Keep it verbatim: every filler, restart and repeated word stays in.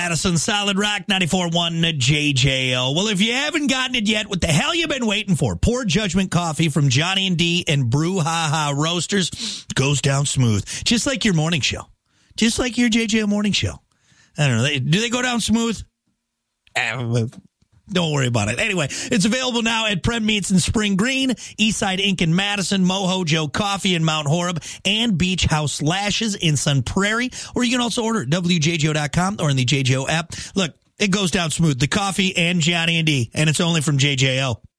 Madison, Solid Rock, ninety-four point one J J O. Well, if you haven't gotten it yet, what the hell you been waiting for? Poor Judgment Coffee from Johnny and D and Brew Ha Ha Roasters goes down smooth, just like your morning show. Just like your J J O morning show. I don't know. They, do they go down smooth? Uh, Don't worry about it. Anyway, it's available now at Prem Meats in Spring Green, Eastside Inc in Madison, Moho Joe Coffee in Mount Horeb, and Beach House Lashes in Sun Prairie. Or you can also order at W J J O dot com or in the J J O app. Look, it goes down smooth. The coffee and Johnny and D, and it's only from J J O.